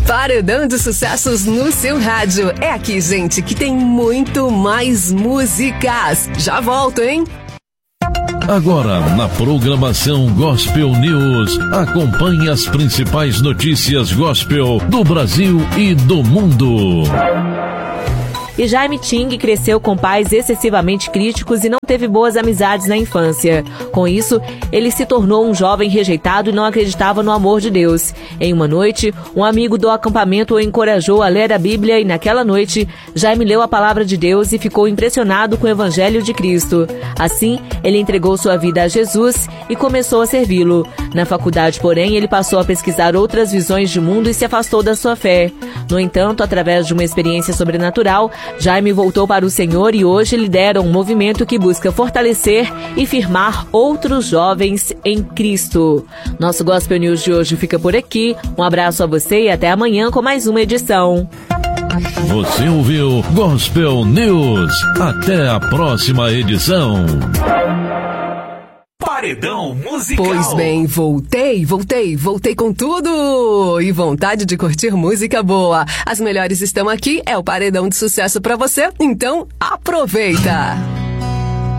Paredão de sucessos no seu rádio. É aqui, gente, que tem muito mais músicas. Já volto, hein? Agora, na programação Gospel News, acompanhe as principais notícias gospel do Brasil e do mundo. E Jaime Ting cresceu com pais excessivamente críticos e não teve boas amizades na infância. Com isso, ele se tornou um jovem rejeitado e não acreditava no amor de Deus. Em uma noite, um amigo do acampamento o encorajou a ler a Bíblia e naquela noite, Jaime leu a palavra de Deus e ficou impressionado com o Evangelho de Cristo. Assim, ele entregou sua vida a Jesus e começou a servi-lo. Na faculdade, porém, ele passou a pesquisar outras visões de mundo e se afastou da sua fé. No entanto, através de uma experiência sobrenatural, Jaime voltou para o Senhor e hoje lidera um movimento que busca fortalecer e firmar outros jovens em Cristo. Nosso Gospel News de hoje fica por aqui. Um abraço a você e até amanhã com mais uma edição. Você ouviu Gospel News. Até a próxima edição. Paredão musical. Pois bem, voltei com tudo e vontade de curtir música boa. As melhores estão aqui, é o Paredão de Sucesso pra você, então aproveita!